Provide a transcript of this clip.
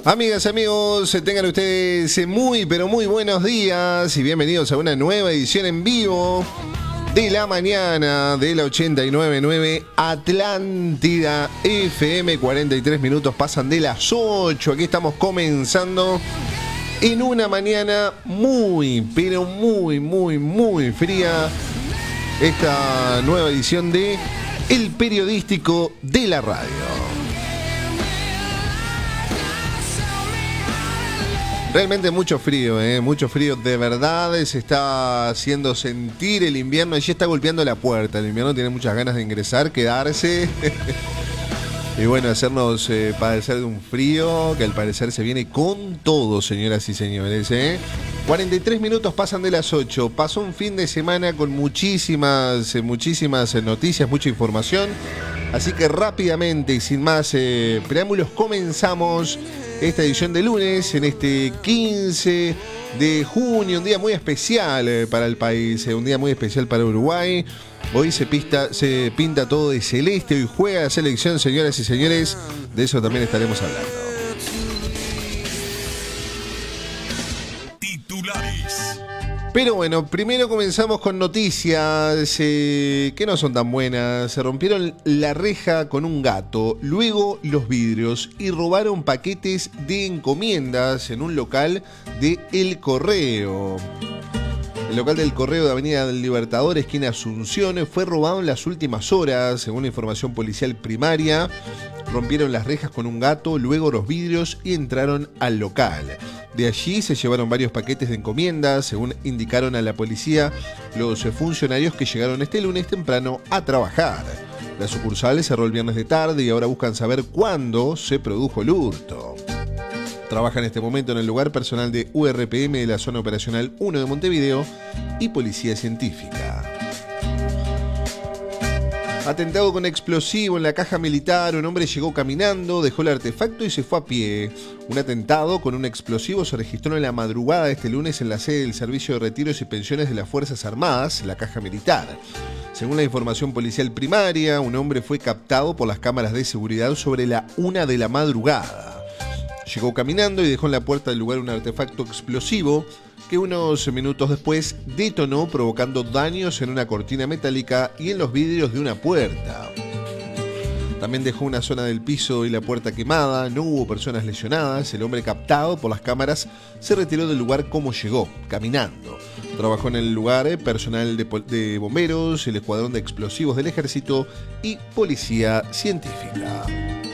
Amigas, amigos, tengan ustedes muy, pero muy buenos días y bienvenidos a una nueva edición en vivo de la mañana de la 89.9 Atlántida FM. 43 minutos pasan de las 8. Aquí estamos comenzando en una mañana muy, pero muy fría. Esta nueva edición de El Periodístico de la Radio. Realmente mucho frío, mucho frío, de verdad. Se está haciendo sentir el invierno. Ya está golpeando la puerta. El invierno tiene muchas ganas de ingresar, quedarse y bueno, hacernos padecer de un frío que al parecer se viene con todo, señoras y señores. 43 minutos pasan de las 8. Pasó un fin de semana con muchísimas noticias, mucha información. Así que rápidamente y sin más preámbulos comenzamos esta edición de lunes, en este 15 de junio, un día muy especial para el país, un día muy especial para Uruguay. Hoy se pinta todo de celeste, hoy juega la selección, señoras y señores, de eso también estaremos hablando. Pero bueno, primero comenzamos con noticias que no son tan buenas. Se rompieron la reja con un gato, luego los vidrios y robaron paquetes de encomiendas en un local de El Correo. El local del Correo de Avenida del Libertador, esquina Asunción, fue robado en las últimas horas, según la información policial primaria. Rompieron las rejas con un gato, luego los vidrios y entraron al local. De allí se llevaron varios paquetes de encomiendas, según indicaron a la policía los funcionarios que llegaron este lunes temprano a trabajar. La sucursal cerró el viernes de tarde y ahora buscan saber cuándo se produjo el hurto. Trabaja en este momento en el lugar personal de URPM de la Zona Operacional 1 de Montevideo y Policía Científica. Atentado con explosivo en la caja militar. Un hombre llegó caminando, dejó el artefacto y se fue a pie. Un atentado con un explosivo se registró en la madrugada de este lunes en la sede del Servicio de Retiros y Pensiones de las Fuerzas Armadas, la caja militar. Según la información policial primaria, un hombre fue captado por las cámaras de seguridad sobre la 1 de la madrugada. Llegó caminando y dejó en la puerta del lugar un artefacto explosivo que unos minutos después detonó, provocando daños en una cortina metálica y en los vidrios de una puerta. También dejó una zona del piso y la puerta quemada. No hubo personas lesionadas. El hombre, captado por las cámaras, se retiró del lugar como llegó, caminando. Trabajó en el lugar personal de bomberos, el escuadrón de explosivos del ejército y policía científica.